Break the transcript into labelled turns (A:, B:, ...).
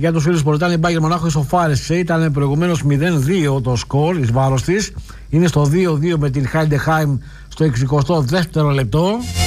A: για τους φίλους που ρωτάνε, η Bayern Μονάχο ισοφάρισε. Ήταν προηγουμένως 0-2 το σκορ εις βάρος της. Είναι στο 2-2 με την Heidenheim στο 62ο λεπτό.